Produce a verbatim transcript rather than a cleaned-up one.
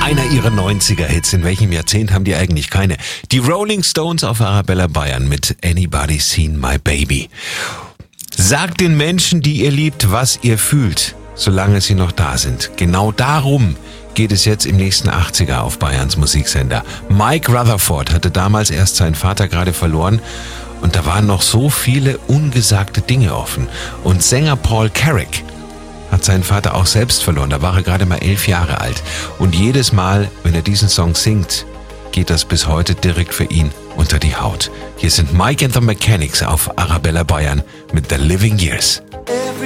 Einer ihrer neunziger-Hits. In welchem Jahrzehnt haben die eigentlich keine? Die Rolling Stones auf Arabella Bayern mit Anybody Seen My Baby. Sagt den Menschen, die ihr liebt, was ihr fühlt, solange sie noch da sind. Genau darum geht es jetzt im nächsten achtziger auf Bayerns Musiksender. Mike Rutherford hatte damals erst seinen Vater gerade verloren und da waren noch so viele ungesagte Dinge offen. Und Sänger Paul Carrack hat seinen Vater auch selbst verloren. Da war er gerade mal elf Jahre alt. Und jedes Mal, wenn er diesen Song singt, geht das bis heute direkt für ihn unter die Haut. Hier sind Mike and the Mechanics auf Arabella Bayern mit The Living Years.